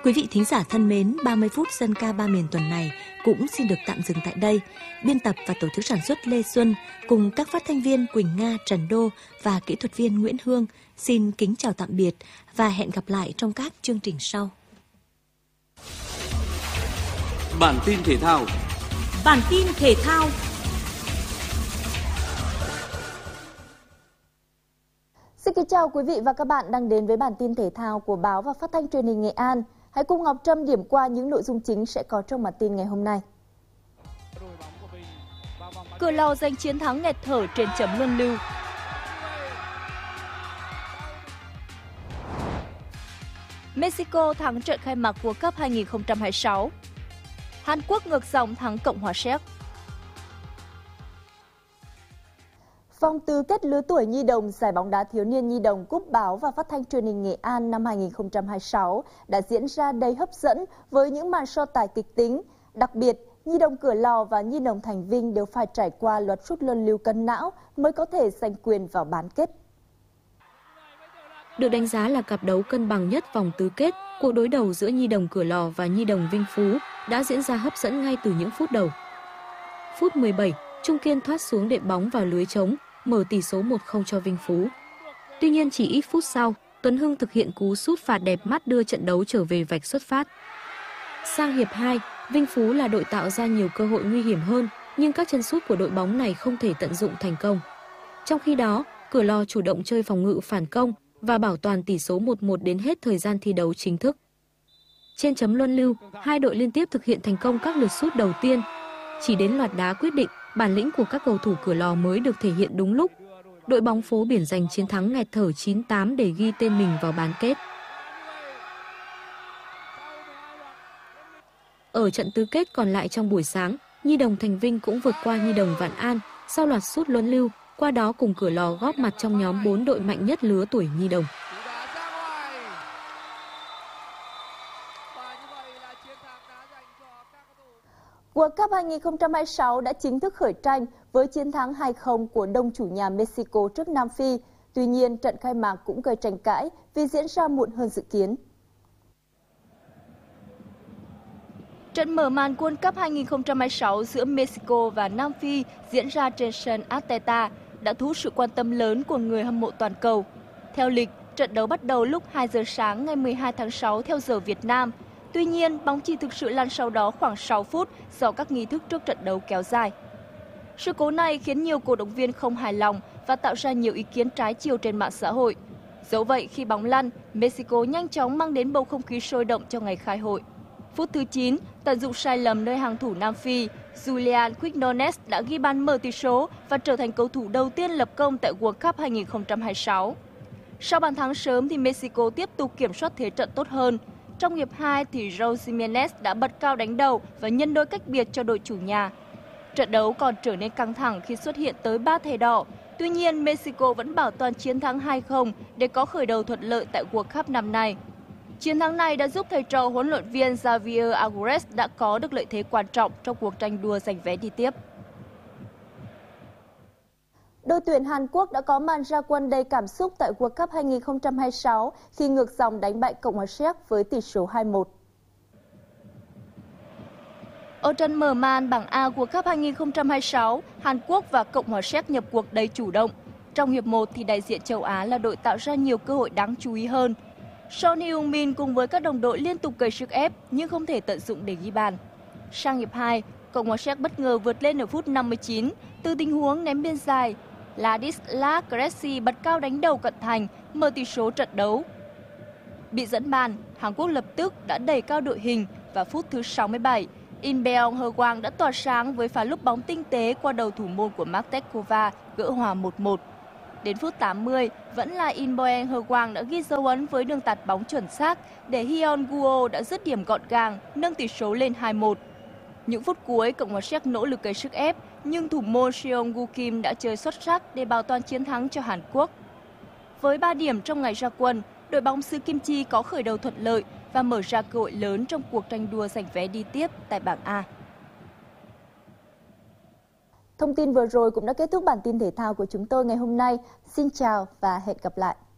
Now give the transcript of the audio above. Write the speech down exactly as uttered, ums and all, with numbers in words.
Quý vị thính giả thân mến, ba mươi phút dân ca ba miền tuần này cũng xin được tạm dừng tại đây. Biên tập và tổ chức sản xuất Lê Xuân cùng các phát thanh viên Quỳnh Nga, Trần Đô và kỹ thuật viên Nguyễn Hương xin kính chào tạm biệt và hẹn gặp lại trong các chương trình sau. Bản tin thể thao. Bản tin thể thao. Xin kính chào quý vị và các bạn đang đến với bản tin thể thao của báo và phát thanh truyền hình Nghệ An. Hãy cùng Ngọc Trâm điểm qua những nội dung chính sẽ có trong bản tin ngày hôm nay. Cửa Lò giành chiến thắng nghẹt thở trên chấm luân lưu. Mexico thắng trận khai mạc World Cup hai không hai sáu. Hàn Quốc ngược dòng thắng Cộng hòa Séc. Vòng tứ kết lứa tuổi nhi đồng giải bóng đá thiếu niên nhi đồng Cúp Báo và Phát thanh Truyền hình Nghệ An năm hai không hai sáu đã diễn ra đầy hấp dẫn với những màn so tài kịch tính. Đặc biệt, nhi đồng Cửa Lò và nhi đồng Thành Vinh đều phải trải qua loạt sút luân lưu cân não mới có thể giành quyền vào bán kết. Được đánh giá là cặp đấu cân bằng nhất vòng tứ kết, cuộc đối đầu giữa nhi đồng Cửa Lò và nhi đồng Vinh Phú đã diễn ra hấp dẫn ngay từ những phút đầu. Phút mười bảy, Trung Kiên thoát xuống đệm bóng vào lưới trống, mở tỷ số một không cho Vinh Phú. Tuy nhiên chỉ ít phút sau, Tuấn Hưng thực hiện cú sút phạt đẹp mắt đưa trận đấu trở về vạch xuất phát. Sang hiệp hai, Vinh Phú là đội tạo ra nhiều cơ hội nguy hiểm hơn, nhưng các chân sút của đội bóng này không thể tận dụng thành công. Trong khi đó, Cửa Lò chủ động chơi phòng ngự phản công và bảo toàn tỷ số một một đến hết thời gian thi đấu chính thức. Trên chấm luân lưu, hai đội liên tiếp thực hiện thành công các lượt sút đầu tiên. Chỉ đến loạt đá quyết định, bản lĩnh của các cầu thủ Cửa Lò mới được thể hiện đúng lúc. Đội bóng phố Biển giành chiến thắng nghẹt thở chín tám để ghi tên mình vào bán kết. Ở trận tứ kết còn lại trong buổi sáng, nhi đồng Thành Vinh cũng vượt qua nhi đồng Vạn An sau loạt sút luân lưu, qua đó cùng Cửa Lò góp mặt trong nhóm bốn đội mạnh nhất lứa tuổi nhi đồng. World Cup hai không hai sáu đã chính thức khởi tranh với chiến thắng hai không của đông chủ nhà Mexico trước Nam Phi. Tuy nhiên, trận khai mạc cũng gây tranh cãi vì diễn ra muộn hơn dự kiến. Trận mở màn World Cup hai không hai sáu giữa Mexico và Nam Phi diễn ra trên sân Azteca đã thu hút sự quan tâm lớn của người hâm mộ toàn cầu. Theo lịch, trận đấu bắt đầu lúc hai giờ sáng ngày mười hai tháng sáu theo giờ Việt Nam. Tuy nhiên, bóng chỉ thực sự lăn sau đó khoảng sáu phút do các nghi thức trước trận đấu kéo dài. Sự cố này khiến nhiều cổ động viên không hài lòng và tạo ra nhiều ý kiến trái chiều trên mạng xã hội. Dẫu vậy, khi bóng lăn, Mexico nhanh chóng mang đến bầu không khí sôi động cho ngày khai hội. Phút thứ chín, tận dụng sai lầm nơi hàng thủ Nam Phi, Julian Quinones đã ghi bàn mở tỷ số và trở thành cầu thủ đầu tiên lập công tại World Cup hai không hai sáu. Sau bàn thắng sớm thì Mexico tiếp tục kiểm soát thế trận tốt hơn. Trong hiệp hai thì Raúl Jiménez đã bật cao đánh đầu và nhân đôi cách biệt cho đội chủ nhà. Trận đấu còn trở nên căng thẳng khi xuất hiện tới ba thẻ đỏ. Tuy nhiên, Mexico vẫn bảo toàn chiến thắng hai không để có khởi đầu thuận lợi tại World Cup năm nay. Chiến thắng này đã giúp thầy trò huấn luyện viên Javier Aguirre đã có được lợi thế quan trọng trong cuộc tranh đua giành vé đi tiếp. Đội tuyển Hàn Quốc đã có màn ra quân đầy cảm xúc tại World Cup hai không hai sáu khi ngược dòng đánh bại Cộng hòa Séc với tỷ số hai một. Ở trận mở màn bảng A World Cup hai không hai sáu, Hàn Quốc và Cộng hòa Séc nhập cuộc đầy chủ động. Trong hiệp một thì đại diện châu Á là đội tạo ra nhiều cơ hội đáng chú ý hơn. Son Heung-min cùng với các đồng đội liên tục gây sức ép nhưng không thể tận dụng để ghi bàn. Sang hiệp hai, Cộng hòa Séc bất ngờ vượt lên ở phút năm mươi chín từ tình huống ném biên dài. Ladislas Krejci bật cao đánh đầu cận thành, mở tỷ số trận đấu. Bị dẫn bàn, Hàn Quốc lập tức đã đẩy cao đội hình và phút thứ sáu mươi bảy, In Beong-hyeong đã tỏa sáng với pha lúc bóng tinh tế qua đầu thủ môn của Martekova gỡ hòa một một. Đến phút tám mươi, vẫn là In Beong-hyeong đã ghi dấu ấn với đường tạt bóng chuẩn xác để Hyun Guo đã dứt điểm gọn gàng, nâng tỷ số lên hai một. Những phút cuối, Cộng hòa Séc nỗ lực gây sức ép, nhưng thủ môn Seong Gu Kim đã chơi xuất sắc để bảo toàn chiến thắng cho Hàn Quốc. Với ba điểm trong ngày ra quân, đội bóng xứ Kim Chi có khởi đầu thuận lợi và mở ra cơ hội lớn trong cuộc tranh đua giành vé đi tiếp tại bảng A. Thông tin vừa rồi cũng đã kết thúc bản tin thể thao của chúng tôi ngày hôm nay. Xin chào và hẹn gặp lại!